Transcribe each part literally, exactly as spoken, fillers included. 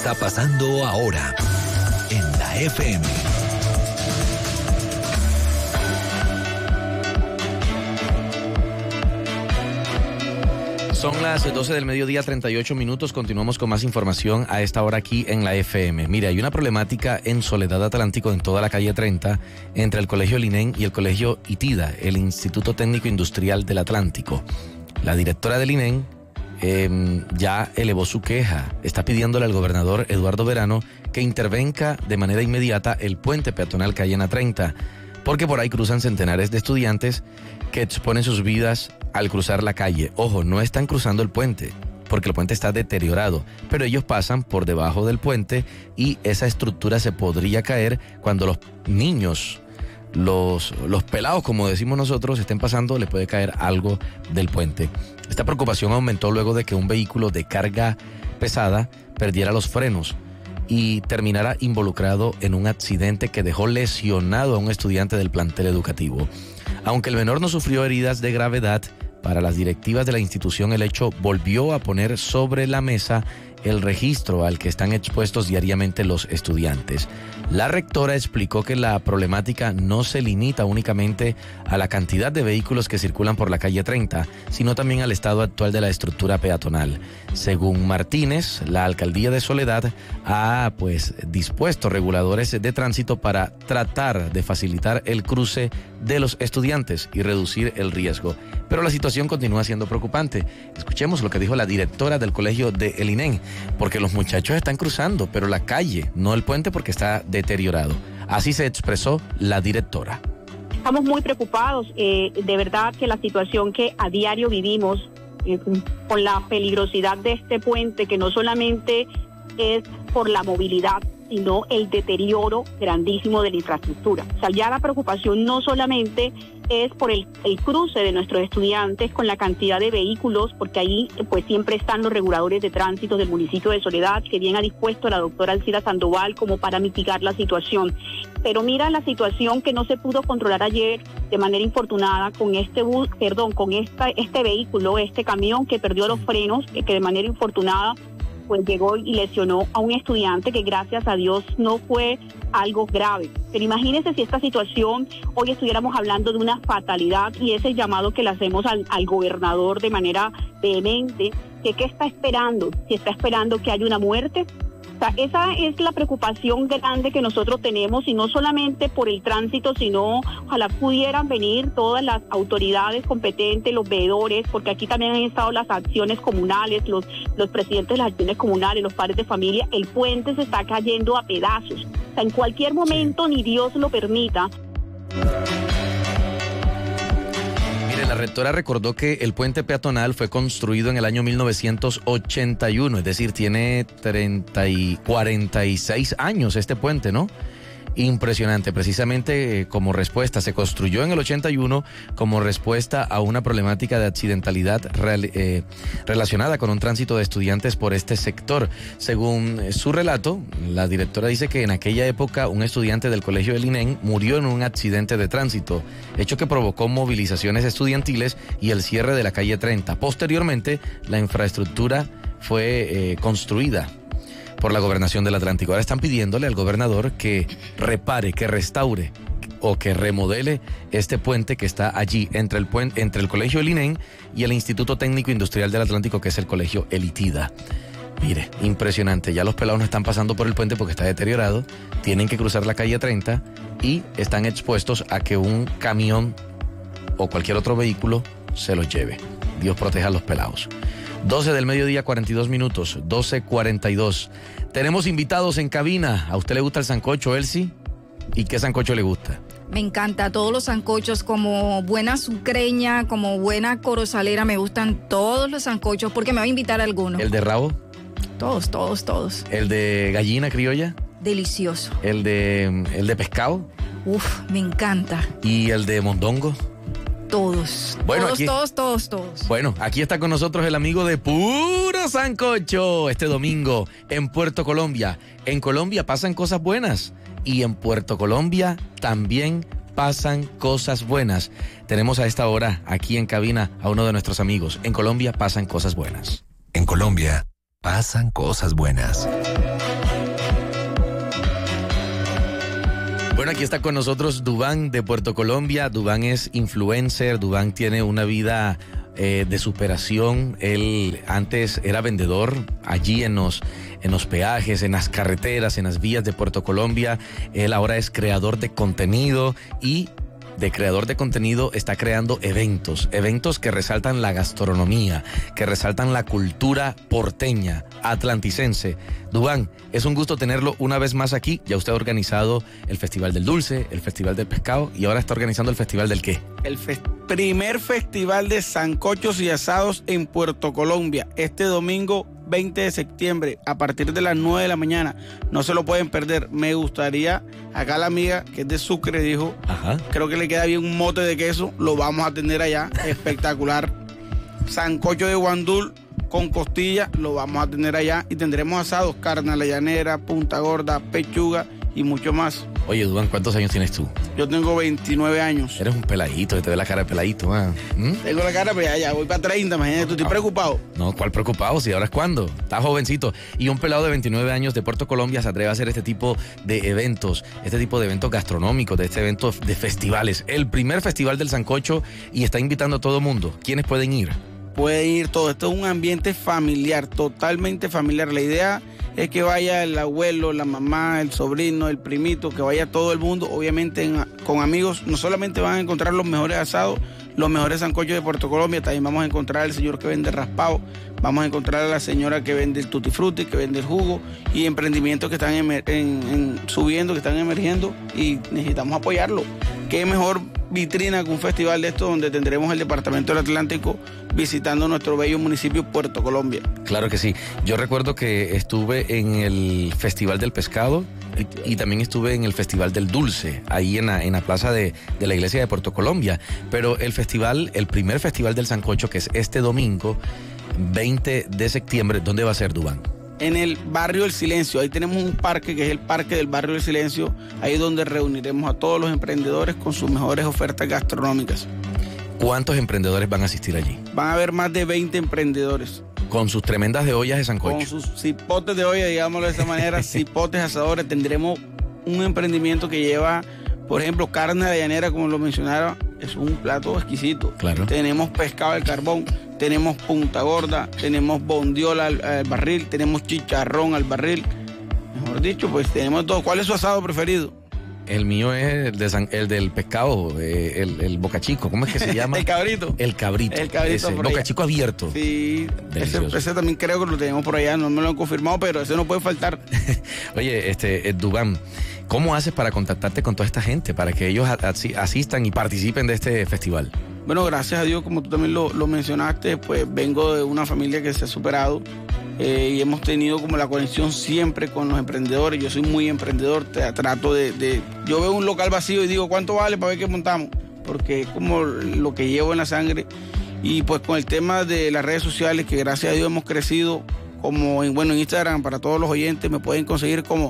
está pasando ahora en la F M. Son las doce del mediodía, treinta y ocho minutos. Continuamos con más información a esta hora aquí en la F M. Mire, hay una problemática en Soledad Atlántico, en toda la calle treinta, entre el Colegio Linén y el Colegio ITIDA, el Instituto Técnico Industrial del Atlántico. La directora del Linén eh, ya elevó su queja. Está pidiéndole al gobernador Eduardo Verano que intervenga de manera inmediata el puente peatonal que hay en A treinta, porque por ahí cruzan centenares de estudiantes que exponen sus vidas al cruzar la calle. Ojo, no están cruzando el puente, porque el puente está deteriorado, pero ellos pasan por debajo del puente y esa estructura se podría caer cuando los niños, los, los pelados, como decimos nosotros, estén pasando, le puede caer algo del puente. Esta preocupación aumentó luego de que un vehículo de carga pesada perdiera los frenos y terminara involucrado en un accidente que dejó lesionado a un estudiante del plantel educativo. Aunque el menor no sufrió heridas de gravedad, para las directivas de la institución el hecho volvió a poner sobre la mesa el registro al que están expuestos diariamente los estudiantes. La rectora explicó que la problemática no se limita únicamente a la cantidad de vehículos que circulan por la calle treinta, sino también al estado actual de la estructura peatonal. Según Martínez, la alcaldía de Soledad ha pues dispuesto reguladores de tránsito para tratar de facilitar el cruce de los estudiantes y reducir el riesgo. Pero la situación continúa siendo preocupante. Escuchemos lo que dijo la directora del colegio de El Inén, porque los muchachos están cruzando, pero la calle, no el puente, porque está deteriorado. Así se expresó la directora. Estamos muy preocupados, eh, de verdad que la situación que a diario vivimos eh, con la peligrosidad de este puente, que no solamente es por la movilidad, sino el deterioro grandísimo de la infraestructura. O sea, ya la preocupación no solamente es por el, el cruce de nuestros estudiantes con la cantidad de vehículos, porque ahí pues siempre están los reguladores de tránsito del municipio de Soledad, que bien ha dispuesto la doctora Alcida Sandoval como para mitigar la situación. Pero mira la situación que no se pudo controlar ayer de manera infortunada con este bus, perdón, con esta, este vehículo, este camión que perdió los frenos, que de manera infortunada pues llegó y lesionó a un estudiante que gracias a Dios no fue algo grave. Pero imagínense si esta situación hoy estuviéramos hablando de una fatalidad, y ese llamado que le hacemos al, al gobernador de manera vehemente, que qué está esperando, si está esperando que haya una muerte. O sea, esa es la preocupación grande que nosotros tenemos, y no solamente por el tránsito, sino ojalá pudieran venir todas las autoridades competentes, los veedores, porque aquí también han estado las acciones comunales, los, los presidentes de las acciones comunales, los padres de familia. El puente se está cayendo a pedazos. O sea, en cualquier momento, ni Dios lo permita. La rectora recordó que el puente peatonal fue construido en el año mil novecientos ochenta y uno, es decir, tiene treinta y cuarenta y seis años este puente, ¿no? Impresionante, precisamente eh, como respuesta, se construyó en el ochenta y uno como respuesta a una problemática de accidentalidad real, eh, relacionada con un tránsito de estudiantes por este sector. Según eh, su relato, la directora dice que en aquella época un estudiante del colegio del Inén murió en un accidente de tránsito, hecho que provocó movilizaciones estudiantiles y el cierre de la calle treinta. Posteriormente, la infraestructura fue eh, construida por la Gobernación del Atlántico. Ahora están pidiéndole al gobernador que repare, que restaure o que remodele este puente que está allí entre el puente, entre el Colegio El Inén y el Instituto Técnico Industrial del Atlántico, que es el Colegio El ITIDA. Mire, impresionante. Ya los pelados no están pasando por el puente porque está deteriorado, tienen que cruzar la calle treinta y están expuestos a que un camión o cualquier otro vehículo se los lleve. Dios proteja a los pelados. doce del mediodía, cuarenta y dos minutos, doce cuarenta y dos. Tenemos invitados en cabina. ¿A usted le gusta el sancocho, Elsie? ¿Y qué sancocho le gusta? Me encanta todos los sancochos, como buena sucreña, como buena corozalera, me gustan todos los sancochos, porque me va a invitar alguno. ¿El de rabo? Todos, todos, todos. ¿El de gallina criolla? Delicioso. ¿El de, el de pescado? Uf, me encanta. ¿Y el de mondongo? Todos, bueno, todos, aquí, todos, todos, todos. Bueno, aquí está con nosotros el amigo de Puro Sancocho este domingo en Puerto Colombia. En Colombia pasan cosas buenas y en Puerto Colombia también pasan cosas buenas. Tenemos a esta hora aquí en cabina a uno de nuestros amigos. En Colombia pasan cosas buenas. En Colombia pasan cosas buenas. Bueno, aquí está con nosotros Duván de Puerto Colombia. Duván es influencer, Duván tiene una vida eh, de superación. Él antes era vendedor allí en los, en los peajes, en las carreteras, en las vías de Puerto Colombia. Él ahora es creador de contenido y de creador de contenido está creando eventos, eventos que resaltan la gastronomía, que resaltan la cultura porteña, atlanticense. Duván, es un gusto tenerlo una vez más aquí. Ya usted ha organizado el Festival del Dulce, el Festival del Pescado y ahora está organizando el Festival del ¿qué? El fe- primer Festival de Sancochos y Asados en Puerto Colombia, este domingo veinte de septiembre, a partir de las nueve de la mañana. No se lo pueden perder. Me gustaría, acá la amiga, que es de Sucre, dijo, Ajá. creo que le queda bien un mote de queso, lo vamos a tener allá, espectacular. Sancocho de guandul con costilla, lo vamos a tener allá, y tendremos asados, carne a la llanera, punta gorda, pechuga y mucho más. Oye, Duván, ¿cuántos años tienes tú? Yo tengo veintinueve años. Eres un peladito, te ve la cara de peladito. ¿eh? ¿Mm? Tengo la cara, pero ya, ya voy para treinta, imagínate, ¿tú estás preocupado? No, ¿cuál preocupado? Si ahora es cuándo. Estás jovencito. Y un pelado de veintinueve años de Puerto Colombia se atreve a hacer este tipo de eventos, este tipo de eventos gastronómicos, de este evento de festivales. El primer festival del sancocho y está invitando a todo mundo. ¿Quiénes pueden ir? Pueden ir todo. Esto es un ambiente familiar, totalmente familiar. La idea es que vaya el abuelo, la mamá, el sobrino, el primito, que vaya todo el mundo, obviamente en, con amigos. No solamente van a encontrar los mejores asados, los mejores sancochos de Puerto Colombia, también vamos a encontrar al señor que vende raspado, vamos a encontrar a la señora que vende el tutti frutti, que vende el jugo, y emprendimientos que están emer- en, en, subiendo, que están emergiendo, y necesitamos apoyarlo. Qué mejor vitrina que un festival de esto, donde tendremos el Departamento del Atlántico visitando nuestro bello municipio Puerto Colombia. Claro que sí. Yo recuerdo que estuve en el Festival del Pescado y, y también estuve en el Festival del Dulce, ahí en la, en la plaza de, de la iglesia de Puerto Colombia. Pero el festival, el primer Festival del Sancocho, que es este domingo, veinte de septiembre, ¿dónde va a ser, Duván? En el Barrio del Silencio. Ahí tenemos un parque que es el Parque del Barrio del Silencio. Ahí es donde reuniremos a todos los emprendedores con sus mejores ofertas gastronómicas. ¿Cuántos emprendedores van a asistir allí? Van a haber más de veinte emprendedores. Con sus tremendas de ollas de sancocho. Con sus cipotes de olla, digámoslo de esta manera, cipotes asadores. Tendremos un emprendimiento que lleva, por ejemplo, carne de llanera, como lo mencionaba. Es un plato exquisito. Claro. Tenemos pescado al carbón, tenemos punta gorda, tenemos bondiola al, al barril, tenemos chicharrón al barril. Mejor dicho, pues tenemos todo. ¿Cuál es su asado preferido? El mío es el, de San, el del pescado, eh, el, el bocachico. ¿Cómo es que se llama? El cabrito. El cabrito. El cabrito. Bocachico abierto. Sí, ese, ese también creo que lo tenemos por allá, no me lo han confirmado, pero ese no puede faltar. Oye, este, Duván, ¿cómo haces para contactarte con toda esta gente, para que ellos asistan y participen de este festival? Bueno, gracias a Dios, como tú también lo, lo mencionaste, pues vengo de una familia que se ha superado. Eh, y hemos tenido como la conexión siempre con los emprendedores. Yo soy muy emprendedor, te, trato de, de... Yo veo un local vacío y digo, ¿cuánto vale para ver qué montamos? Porque es como lo que llevo en la sangre. Y pues con el tema de las redes sociales, que gracias a Dios hemos crecido, como en, bueno, en Instagram, para todos los oyentes, me pueden conseguir como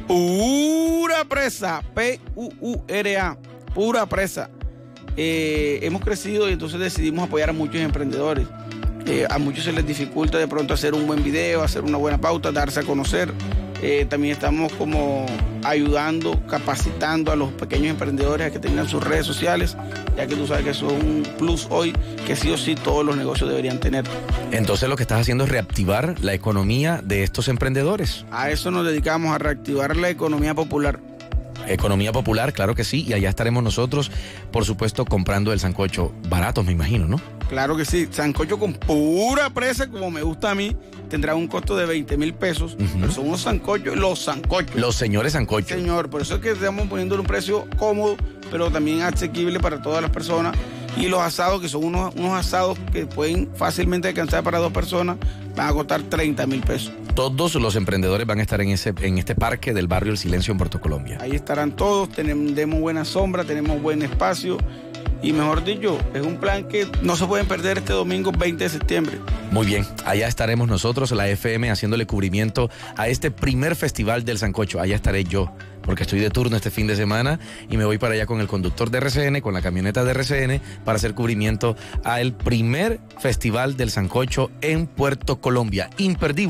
Pura Presa, P U U R A, Pura Presa. Eh, hemos crecido y entonces decidimos apoyar a muchos emprendedores. Eh, a muchos se les dificulta de pronto hacer un buen video, hacer una buena pauta, darse a conocer. Eh, también estamos como ayudando, capacitando a los pequeños emprendedores a que tengan sus redes sociales, ya que tú sabes que eso es un plus hoy que sí o sí todos los negocios deberían tener. Entonces lo que estás haciendo es reactivar la economía de estos emprendedores. A eso nos dedicamos, a reactivar la economía popular. Economía popular, claro que sí, y allá estaremos nosotros, por supuesto, comprando el sancocho baratos, me imagino, ¿no? Claro que sí, sancocho con pura presa, como me gusta a mí, tendrá un costo de veinte mil pesos, uh-huh. Pero son unos sancochos, los sancochos. Los señores sancochos. Señor, por eso es que estamos poniéndole un precio cómodo, pero también asequible para todas las personas. Y los asados, que son unos, unos asados que pueden fácilmente alcanzar para dos personas, van a costar treinta mil pesos. Todos los emprendedores van a estar en ese en este parque del Barrio El Silencio en Puerto Colombia. Ahí estarán todos, tenemos buena sombra, tenemos buen espacio. Y mejor dicho, es un plan que no se pueden perder este domingo veinte de septiembre. Muy bien, allá estaremos nosotros, la F M, haciéndole cubrimiento a este primer festival del sancocho. Allá estaré yo, porque estoy de turno este fin de semana y me voy para allá con el conductor de R C N, con la camioneta de R C N, para hacer cubrimiento al primer festival del sancocho en Puerto Colombia. Imperdible,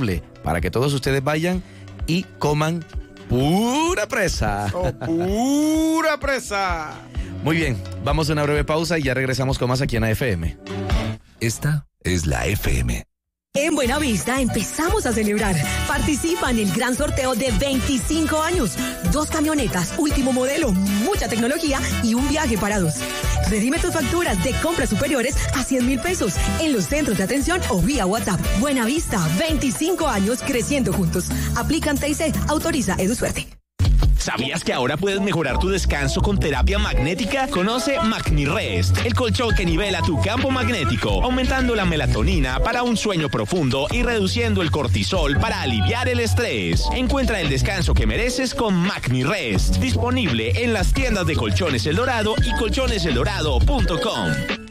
para que todos ustedes vayan y coman pura presa. Oh, pura presa. Muy bien, vamos a una breve pausa y ya regresamos con más aquí en la F M. Esta es la F M. En Buenavista empezamos a celebrar. Participa en el gran sorteo de veinticinco años. Dos camionetas, último modelo, mucha tecnología y un viaje para dos. Redime tus facturas de compras superiores a cien mil pesos en los centros de atención o vía WhatsApp. Buenavista, veinticinco años creciendo juntos. Aplican T I C, autoriza EduSuerte. ¿Sabías que ahora puedes mejorar tu descanso con terapia magnética? Conoce MagniRest, el colchón que nivela tu campo magnético, aumentando la melatonina para un sueño profundo y reduciendo el cortisol para aliviar el estrés. Encuentra el descanso que mereces con MagniRest, disponible en las tiendas de Colchones El Dorado y colchones el dorado punto com.